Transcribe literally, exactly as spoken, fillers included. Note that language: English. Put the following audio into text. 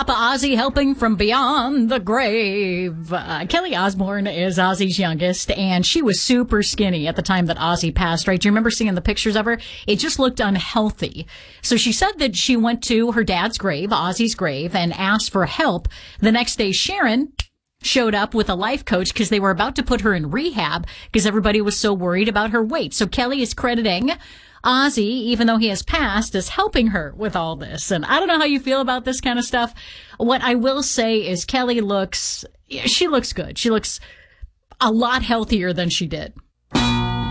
Papa Ozzy helping from beyond the grave. Uh, Kelly Osbourne is Ozzy's youngest, and she was super skinny at the time that Ozzy passed, right? Do you remember seeing the pictures of her? It just looked unhealthy. So she said that she went to her dad's grave, Ozzy's grave, and asked for help. The next day, Sharon showed up with a life coach because they were about to put her in rehab because everybody was so worried about her weight. So Kelly is crediting Ozzy, even though he has passed, as helping her with all this. And I don't know how you feel about this kind of stuff. What I will say is Kelly looks, she looks good. She looks a lot healthier than she did.